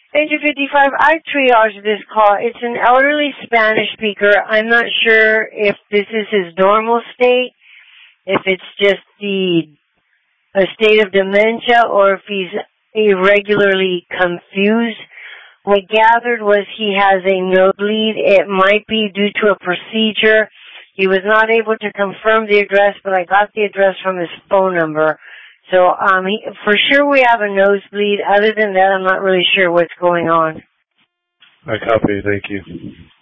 Agent 55, I triaged this call. It's an elderly Spanish speaker. I'm not sure if this is his normal state, if it's just a state of dementia, or if he's irregularly confused. What gathered was he has a nosebleed. It might be due to a procedure. He was not able to confirm the address, but I got the address from his phone number. So for sure we have a nosebleed. Other than that, I'm not really sure what's going on. I copy. Thank you.